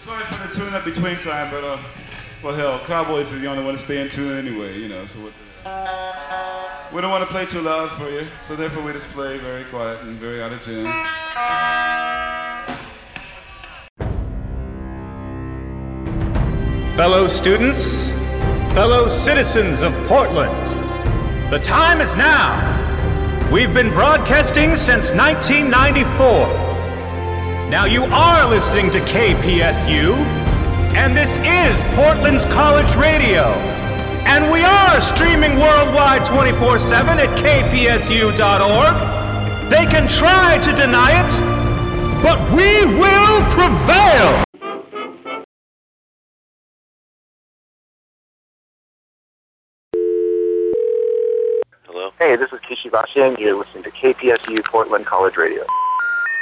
Sorry for the tune up between time, but well, hell, Cowboys is the only one to stay in tune anyway, you know. So we don't want to play too loud for you, so therefore we just play very quiet and very out of tune. Fellow students, fellow citizens of Portland, the time is now. We've been broadcasting since 1994. Now you are listening to KPSU, and this is Portland's College Radio. And we are streaming worldwide 24/7 at kpsu.org. They can try to deny it, but we will prevail! Hey, this is Kishi Bashian. You're listening to KPSU Portland College Radio.